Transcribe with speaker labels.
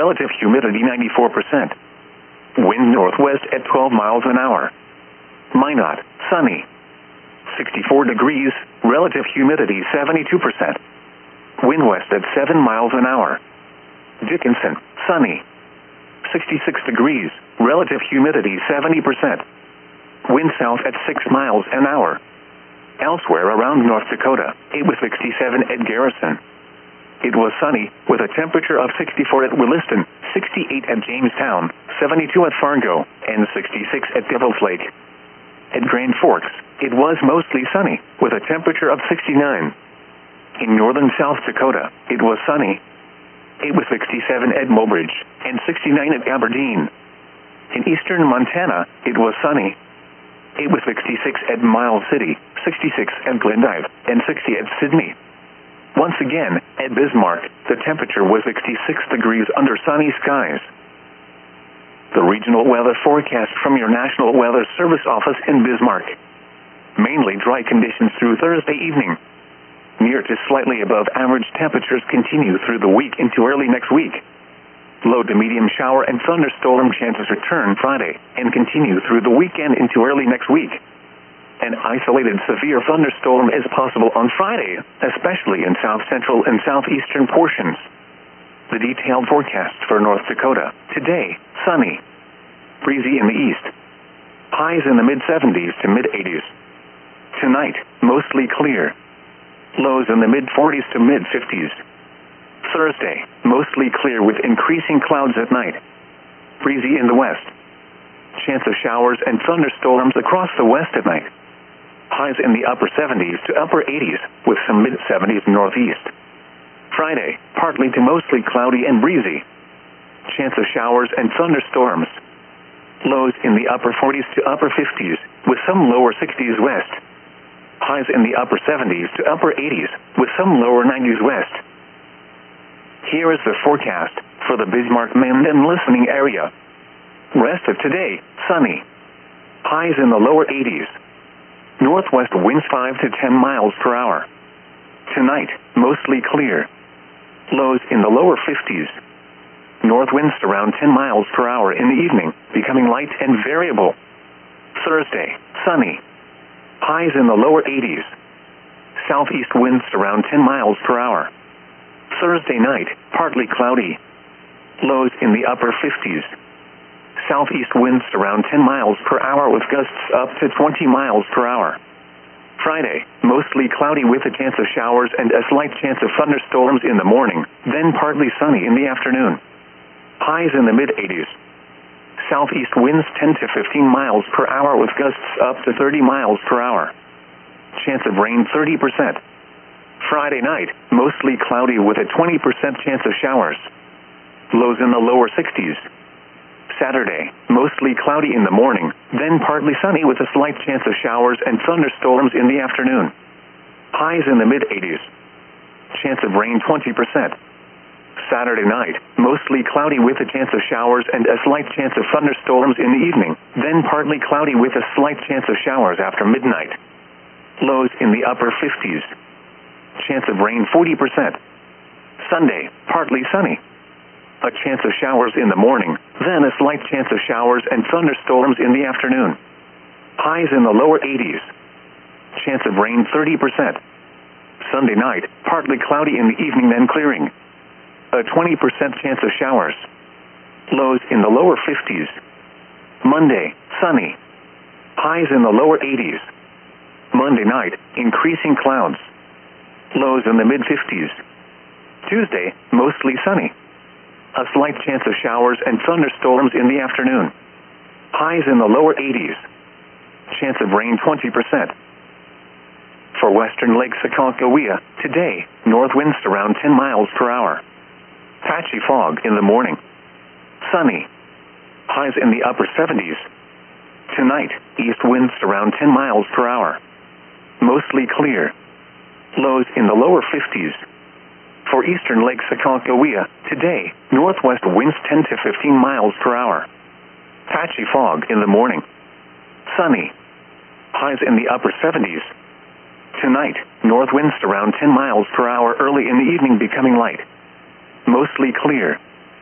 Speaker 1: relative humidity 94%. Wind northwest at 12 miles an hour. Minot, sunny. 64 degrees, relative humidity 72%. Wind west at 7 miles an hour. Dickinson, sunny. 66 degrees, relative humidity 70%. Wind south at 6 miles an hour. Elsewhere around North Dakota, it was 67 at Garrison. It was sunny, with a temperature of 64 at Williston, 68 at Jamestown, 72 at Fargo, and 66 at Devil's Lake. At Grand Forks, it was mostly sunny, with a temperature of 69. In northern South Dakota, it was sunny. It was 67 at Mobridge, and 69 at Aberdeen. In eastern Montana, it was sunny. It was 66 at Miles City, 66 at Glendive, and 60 at Sydney. Once again, at Bismarck, the temperature was 66 degrees under sunny skies. The regional weather forecast from your National Weather Service office in Bismarck. Mainly dry conditions through Thursday evening. Near to slightly above average temperatures continue through the week into early next week. Low to medium shower and thunderstorm chances return Friday and continue through the weekend into early next week. An isolated severe thunderstorm is possible on Friday, especially in south central and southeastern portions. The detailed forecast for North Dakota. Today, sunny. Breezy in the east. Highs in the mid-70s to mid-80s. Tonight, mostly clear. Lows in the mid-40s to mid-50s. Thursday, mostly clear with increasing clouds at night. Breezy in the west. Chance of showers and thunderstorms across the west at night. Highs in the upper 70s to upper 80s with some mid-70s northeast. Friday, partly to mostly cloudy and breezy. Chance of showers and thunderstorms. Lows in the upper 40s to upper 50s with some lower 60s west. Highs in the upper 70s to upper 80s with some lower 90s west. Here is the forecast for the Bismarck-Minden listening area. Rest of today, sunny. Highs in the lower 80s. Northwest winds 5 to 10 miles per hour. Tonight, mostly clear. Lows in the lower 50s. North winds around 10 miles per hour in the evening, becoming light and variable. Thursday, sunny. Highs in the lower 80s. Southeast winds around 10 miles per hour. Thursday night, partly cloudy. Lows in the upper 50s. Southeast winds around 10 miles per hour with gusts up to 20 miles per hour. Friday, mostly cloudy with a chance of showers and a slight chance of thunderstorms in the morning, then partly sunny in the afternoon. Highs in the mid-80s. Southeast winds 10 to 15 miles per hour with gusts up to 30 miles per hour. Chance of rain 30%. Friday night, mostly cloudy with a 20% chance of showers. Lows in the lower 60s. Saturday, mostly cloudy in the morning, then partly sunny with a slight chance of showers and thunderstorms in the afternoon. Highs in the mid-80s. Chance of rain 20%. Saturday night, mostly cloudy with a chance of showers and a slight chance of thunderstorms in the evening, then partly cloudy with a slight chance of showers after midnight. Lows in the upper 50s. Chance of rain 40%. Sunday, partly sunny. A chance of showers in the morning, then a slight chance of showers and thunderstorms in the afternoon. Highs in the lower 80s. Chance of rain 30%. Sunday night, partly cloudy in the evening then clearing. A 20% chance of showers. Lows in the lower 50s. Monday, sunny. Highs in the lower 80s. Monday night, increasing clouds. Lows in the mid-50s. Tuesday, mostly sunny. A slight chance of showers and thunderstorms in the afternoon. Highs in the lower 80s. Chance of rain 20%. For western Lake Sakakawea, today, north winds around 10 miles per hour. Patchy fog in the morning. Sunny. Highs in the upper 70s. Tonight, east winds around 10 miles per hour. Mostly clear. Lows in the lower 50s. For eastern Lake Sakakawea, today, northwest winds 10 to 15 miles per hour. Patchy fog in the morning. Sunny. Highs in the upper 70s. Tonight, north winds around 10 miles per hour early in the evening becoming light. Mostly clear.